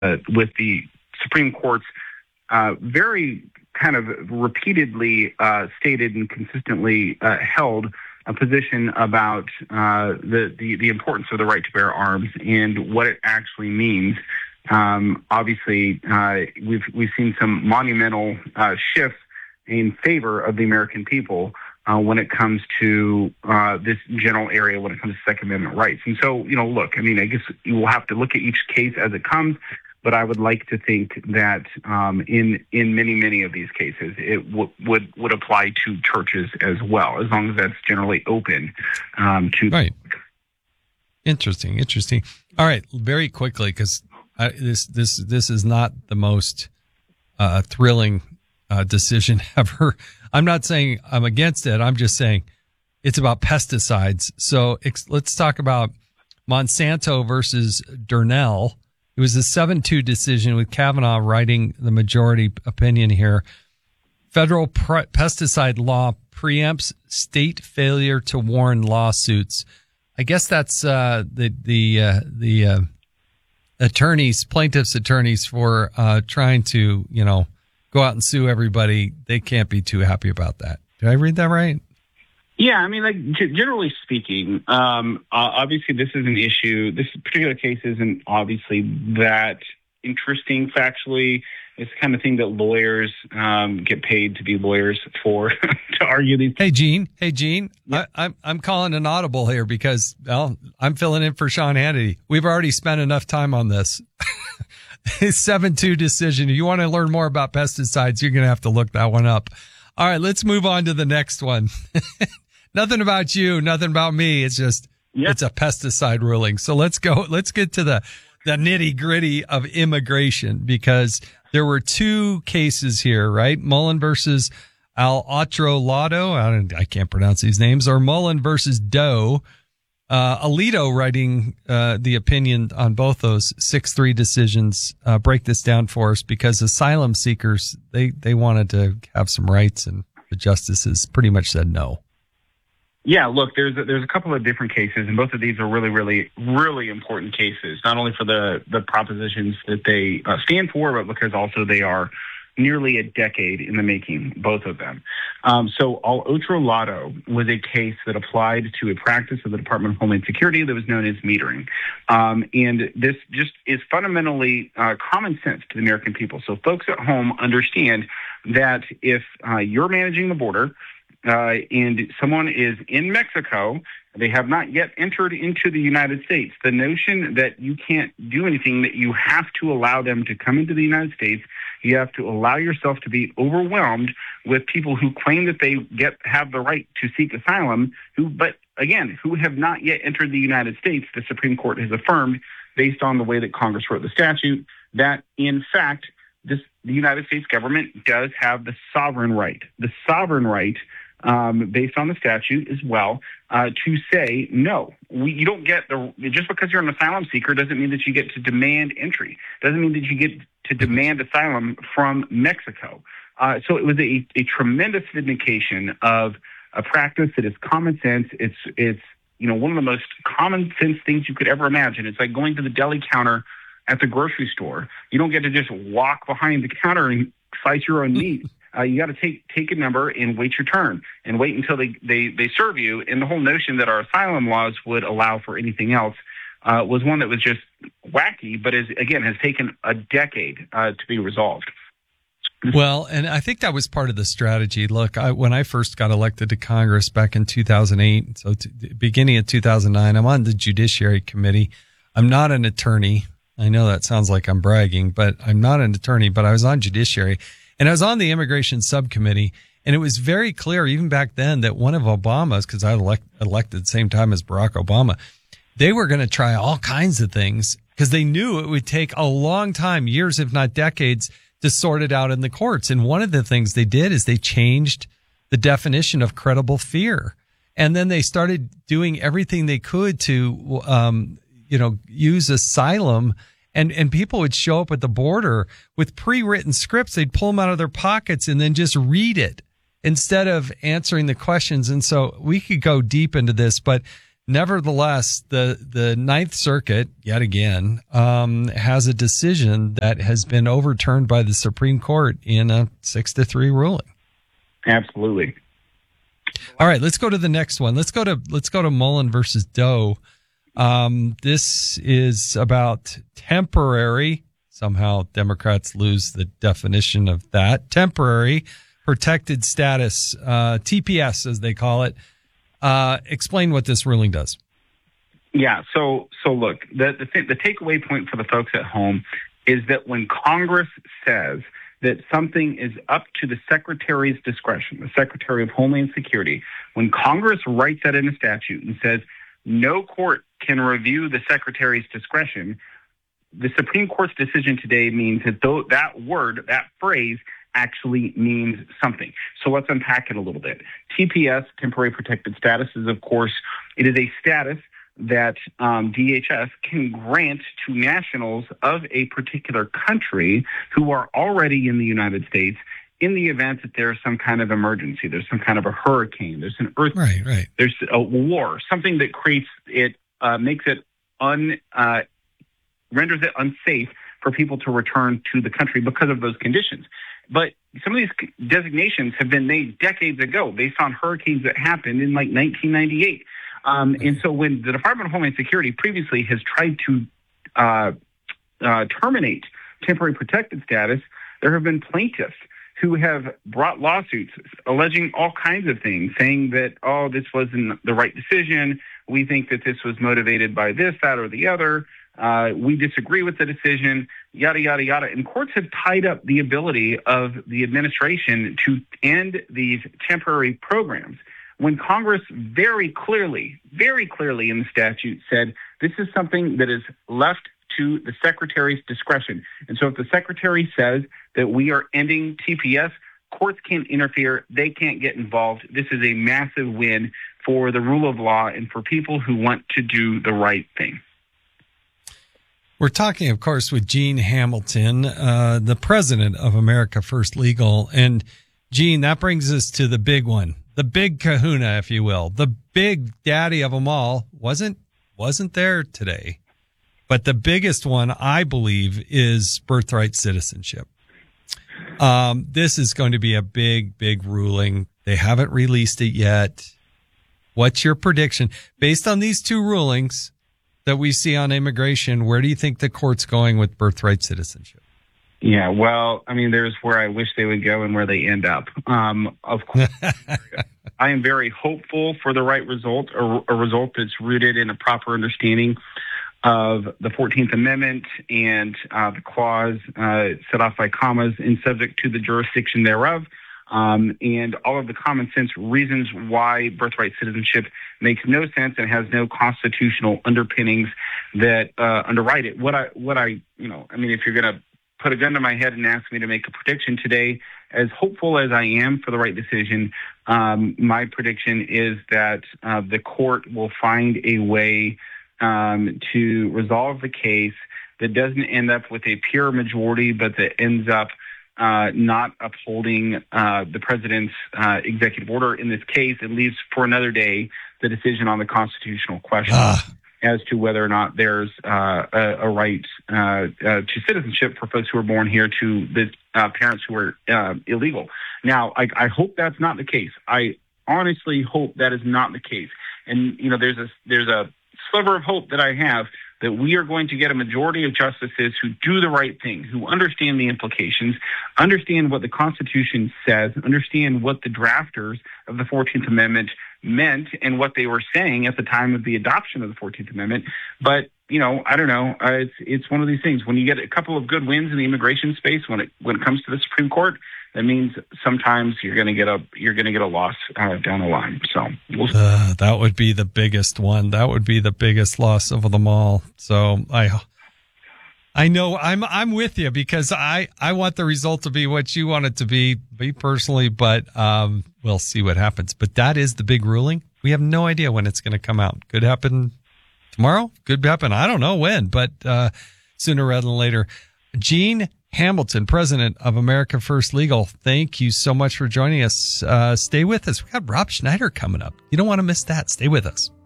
with the Supreme Court's very kind of repeatedly stated and consistently held a position about the importance of the right to bear arms and what it actually means. Obviously, we've seen some monumental shifts in favor of the American people when it comes to this general area, when it comes to Second Amendment rights. And so, look, I guess you will have to look at each case as it comes, but I would like to think that in many of these cases, it would apply to churches as well, as long as that's generally open to. Right. Interesting. All right, very quickly, because this is not the most thrilling decision ever. I'm not saying I'm against it. I'm just saying it's about pesticides. So let's talk about Monsanto versus Durnell. It was a 7-2 decision with Kavanaugh writing the majority opinion here. Federal pesticide law preempts state failure to warn lawsuits. I guess that's the plaintiffs' attorneys for trying to, go out and sue everybody. They can't be too happy about that. Did I read that right? Yeah, generally speaking, obviously this is an issue. This particular case isn't obviously that interesting factually. It's the kind of thing that lawyers get paid to be lawyers for, to argue these. Hey, Gene. Yep. I'm calling an audible here because, I'm filling in for Sean Hannity. We've already spent enough time on this. 7-2 decision. If you want to learn more about pesticides, you're going to have to look that one up. All right, let's move on to the next one. Nothing about you, nothing about me. It's just, It's a pesticide ruling. So let's get to the nitty gritty of immigration, because there were two cases here, right? Mullen versus Al Otro Lado. I can't pronounce these names, or Mullen versus Doe. Alito writing the opinion on both those 6-3 decisions. Break this down for us, because asylum seekers, they wanted to have some rights, and the justices pretty much said no. Yeah, look, there's a couple of different cases, and both of these are really important cases, not only for the propositions that they stand for, but because also they are nearly a decade in the making, both of them. So Al Otro Lado was a case that applied to a practice of the Department of Homeland Security that was known as metering. And this just is fundamentally common sense to the American people. So folks at home understand that if you're managing the border, and someone is in Mexico, they have not yet entered into the United States, the notion that you can't do anything, that you have to allow them to come into the United States, you have to allow yourself to be overwhelmed with people who claim that they have the right to seek asylum, but again, who have not yet entered the United States. The Supreme Court has affirmed, based on the way that Congress wrote the statute, that in fact, the United States government does have the sovereign right based on the statute as well, to say, no, you don't get just because you're an asylum seeker doesn't mean that you get to demand entry. Doesn't mean that you get to demand asylum from Mexico. So it was a tremendous vindication of a practice that is common sense. It's one of the most common sense things you could ever imagine. It's like going to the deli counter at the grocery store. You don't get to just walk behind the counter and slice your own meat. You got to take a number and wait your turn and wait until they serve you. And the whole notion that our asylum laws would allow for anything else was one that was just wacky, but has taken a decade to be resolved. Well, and I think that was part of the strategy. Look, when I first got elected to Congress back in 2008, so beginning of 2009, I'm on the Judiciary Committee. I'm not an attorney. I know that sounds like I'm bragging, but I'm not an attorney, but I was on Judiciary. And I was on the Immigration Subcommittee, and it was very clear even back then that one of Obama's, because I elected at the same time as Barack Obama, they were going to try all kinds of things because they knew it would take a long time, years if not decades, to sort it out in the courts. And one of the things they did is they changed the definition of credible fear. And then they started doing everything they could to, use asylum. And people would show up at the border with pre-written scripts. They'd pull them out of their pockets and then just read it instead of answering the questions. And so we could go deep into this, but Nevertheless, the Ninth Circuit, yet again, has a decision that has been overturned by the Supreme Court in a 6-3 ruling. Absolutely. All right, let's go to the next one. Let's go to Mullen versus Doe. This is about temporary. Somehow Democrats lose the definition of that. Temporary protected status, TPS as they call it. Explain what this ruling does. Yeah. So look, the takeaway point for the folks at home is that when Congress says that something is up to the Secretary's discretion, the Secretary of Homeland Security, when Congress writes that in a statute and says no court can review the Secretary's discretion, the Supreme Court's decision today means that that word, that phrase, actually means something. So let's unpack it a little bit. TPS, temporary protected status, is, of course, it is a status that DHS can grant to nationals of a particular country who are already in the United States in the event that there's some kind of emergency, there's some kind of a hurricane, there's an earthquake, right. There's a war, something that creates it, makes it renders it unsafe for people to return to the country because of those conditions. But some of these designations have been made decades ago based on hurricanes that happened in like 1998. And so when the Department of Homeland Security previously has tried to terminate temporary protected status, there have been plaintiffs who have brought lawsuits alleging all kinds of things, saying that, oh, this wasn't the right decision. We think that this was motivated by this, that, or the other. We disagree with the decision, yada, yada, yada. And courts have tied up the ability of the administration to end these temporary programs when Congress very clearly in the statute said this is something that is left to the Secretary's discretion. And so if the Secretary says that we are ending TPS, courts can't interfere. They can't get involved. This is a massive win for the rule of law and for people who want to do the right thing. We're talking, of course, with Gene Hamilton, the president of America First Legal. And Gene, that brings us to the big one, the big kahuna, if you will. The big daddy of them all wasn't there today. But the biggest one, I believe, is birthright citizenship. This is going to be a big, big ruling. They haven't released it yet. What's your prediction? Based on these two rulings that we see on immigration, where do you think the court's going with birthright citizenship? Yeah, well, I mean, there's where I wish they would go and where they end up. Of course, I am very hopeful for the right result, a result that's rooted in a proper understanding of the 14th Amendment and the clause set off by commas and subject to the jurisdiction thereof, and all of the common sense reasons why birthright citizenship makes no sense and has no constitutional underpinnings that underwrite it. What I, if you're going to put a gun to my head and ask me to make a prediction today, as hopeful as I am for the right decision, my prediction is that the court will find a way to resolve the case that doesn't end up with a pure majority, but that ends up not upholding the president's executive order in this case. It leaves for another day the decision on the constitutional question as to whether or not there's a right to citizenship for folks who are born here to the parents who are illegal. Now, I hope that's not the case. I honestly hope that is not the case. And, there's a sliver of hope that I have that we are going to get a majority of justices who do the right thing, who understand the implications, understand what the Constitution says, understand what the drafters of the 14th Amendment meant and what they were saying at the time of the adoption of the 14th Amendment. But, I don't know. It's one of these things. When you get a couple of good wins in the immigration space, when it comes to the Supreme Court, that means sometimes you're going to get a loss down the line. So that would be the biggest one. That would be the biggest loss of them all. So I know I'm with you because I want the result to be what you want it to be personally, but we'll see what happens. But that is the big ruling. We have no idea when it's going to come out. Could happen tomorrow. Could happen. I don't know when, but sooner rather than later. Gene Hamilton, president of America First Legal, thank you so much for joining us. Stay with us. We got Rob Schneider coming up. You don't want to miss that. Stay with us.